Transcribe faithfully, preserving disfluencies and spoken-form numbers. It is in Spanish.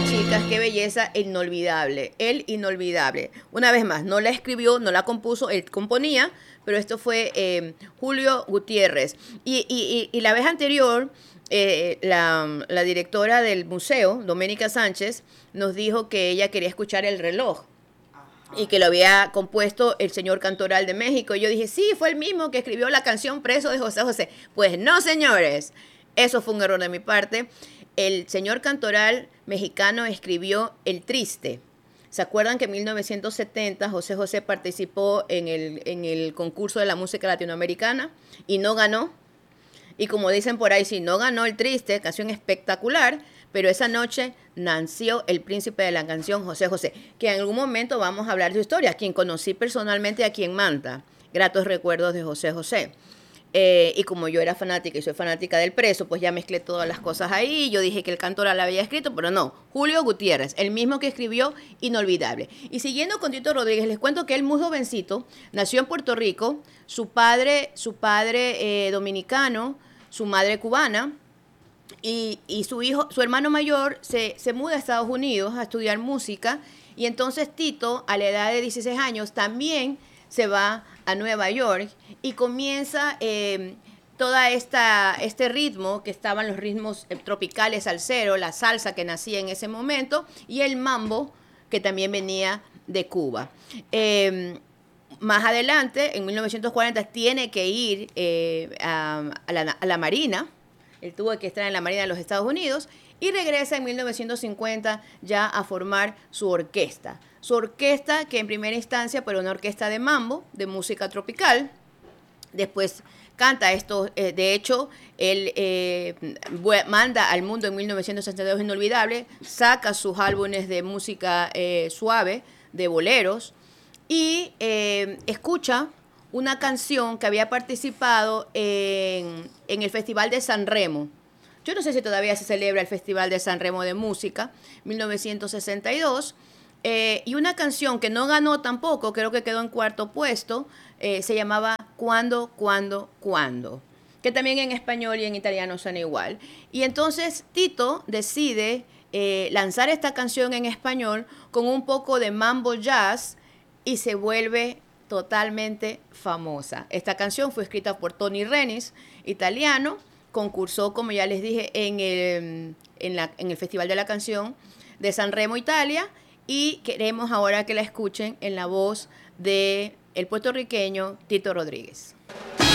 chicas, qué belleza, inolvidable, el inolvidable. Una vez más, no la escribió, no la compuso, él componía, pero esto fue eh, Julio Gutiérrez. Y, y, y, y la vez anterior, eh, la, la directora del museo, Doménica Sánchez, nos dijo que ella quería escuchar El reloj y que lo había compuesto el señor Cantoral de México. Y yo dije, sí, fue el mismo que escribió la canción Preso de José José. Pues no, señores, eso fue un error de mi parte. El señor Cantoral mexicano escribió El Triste. ¿Se acuerdan que en mil novecientos setenta José José participó en el, en el concurso de la música latinoamericana y no ganó? Y como dicen por ahí, si no ganó El Triste, canción espectacular, pero esa noche nació el príncipe de la canción, José José, que en algún momento vamos a hablar de su historia, a quien conocí personalmente aquí en Manta. Gratos recuerdos de José José. Eh, y como yo era fanática y soy fanática del Preso, pues ya mezclé todas las cosas ahí. Yo dije que el Cantoral la había escrito, pero no. Julio Gutiérrez, el mismo que escribió Inolvidable. Y siguiendo con Tito Rodríguez, les cuento que él muy jovencito nació en Puerto Rico, su padre, su padre eh, dominicano, su madre cubana. Y, y su hijo, su hermano mayor se, se muda a Estados Unidos a estudiar música, y entonces Tito, a la edad de dieciséis años, también se va a Nueva York y comienza eh, toda esta este ritmo, que estaban los ritmos eh, tropicales salsero, la salsa que nacía en ese momento, y el mambo, que también venía de Cuba. Eh, más adelante, en mil novecientos cuarenta, tiene que ir eh, a, a, la, a la Marina. Él tuvo que estar en la Marina de los Estados Unidos y regresa en mil novecientos cincuenta ya a formar su orquesta. Su orquesta, que en primera instancia fue una orquesta de mambo, de música tropical. Después canta esto. Eh, de hecho, él eh, manda al mundo en mil novecientos sesenta y dos Inolvidable, saca sus álbumes de música eh, suave, de boleros, y eh, escucha una canción que había participado en, en el Festival de San Remo. Yo no sé si todavía se celebra el Festival de San Remo de Música, mil novecientos sesenta y dos, eh, y una canción que no ganó tampoco, creo que quedó en cuarto puesto, eh, se llamaba Cuando, Cuando, Cuando, que también en español y en italiano suena igual. Y entonces Tito decide eh, lanzar esta canción en español con un poco de mambo jazz y se vuelve totalmente famosa. Esta canción fue escrita por Tony Renis, italiano, concursó, como ya les dije, en el, en, la, en el Festival de la Canción de San Remo, Italia, y queremos ahora que la escuchen en la voz de el puertorriqueño Tito Rodríguez.